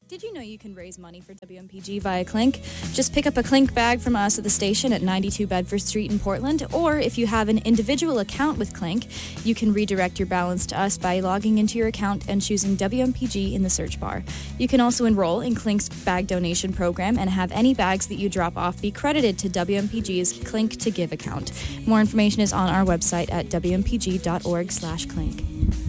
Did you know you can raise money for WMPG via Clink? Just pick up a Clink bag from us at the station at 92 Bedford Street in Portland, or if you have an individual account with Clink, you can redirect your balance to us by logging into your account and choosing WMPG in the search bar. You can also enroll in Clink's bag donation program and have any bags that you drop off be credited to WMPG's Clink to Give account. More information is on our website at wmpg.org/clink.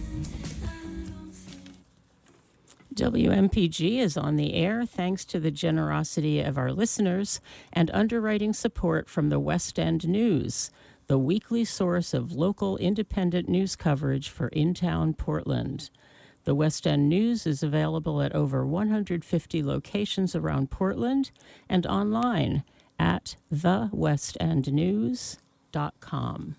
WMPG is on the air thanks to the generosity of our listeners and underwriting support from the West End News, the weekly source of local independent news coverage for in-town Portland. The West End News is available at over 150 locations around Portland and online at thewestendnews.com.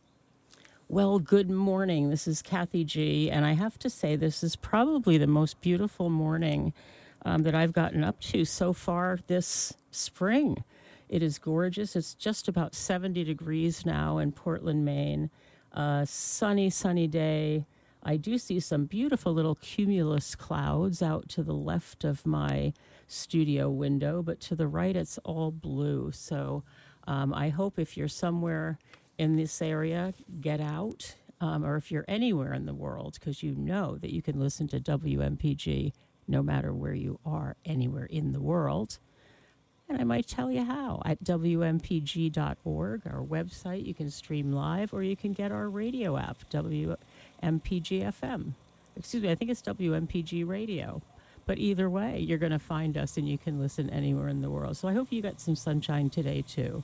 Well, good morning. This is Kathy G., and I have to say this is probably the most beautiful morning that I've gotten up to so far this spring. It is gorgeous. It's just about 70 degrees now in Portland, Maine. Sunny day. I do see some beautiful little cumulus clouds out to the left of my studio window, but to the right it's all blue. So I hope if you're somewhere in this area, get out, or if you're anywhere in the world, because you know that you can listen to WMPG no matter where you are, anywhere in the world. And I might tell you how. At WMPG.org, our website, you can stream live, or you can get our radio app, WMPG FM. Excuse me, I think it's WMPG Radio. But either way, you're going to find us, and you can listen anywhere in the world. So I hope you got some sunshine today, too.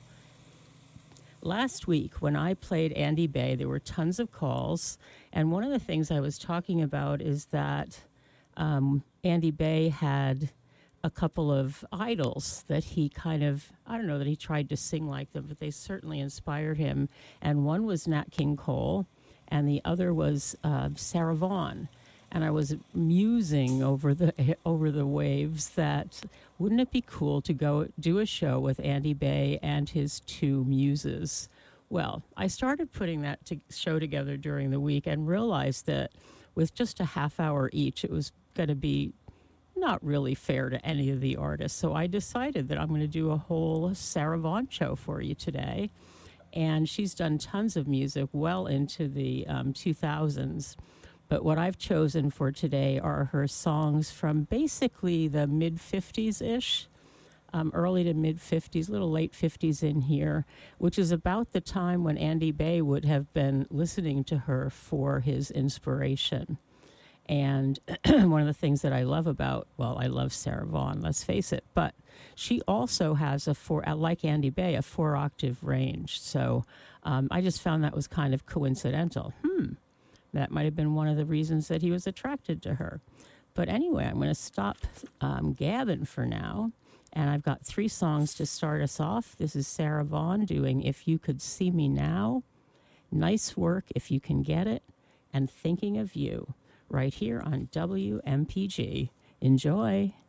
Last week, when I played Andy Bay, there were tons of calls, and one of the things I was talking about is that Andy Bay had a couple of idols that he that he tried to sing like them, but they certainly inspired him, and one was Nat King Cole, and the other was Sarah Vaughan. And I was musing over the waves that wouldn't it be cool to go do a show with Andy Bay and his two muses? Well, I started putting that show together during the week and realized that with just a half hour each, it was going to be not really fair to any of the artists. So I decided that I'm going to do a whole Sarah Vaughan show for you today. And she's done tons of music well into the 2000s. But what I've chosen for today are her songs from basically the mid-50s-ish, early to mid-50s, little late 50s in here, which is about the time when Andy Bay would have been listening to her for his inspiration. And one of the things that I love I love Sarah Vaughan, let's face it, but she also has like Andy Bay, a 4-octave range. So I just found that was kind of coincidental. That might have been one of the reasons that he was attracted to her. But anyway, I'm going to stop gabbing for now. And I've got 3 songs to start us off. This is Sarah Vaughan doing If You Could See Me Now, Nice Work If You Can Get It, and Thinking of You, right here on WMPG. Enjoy.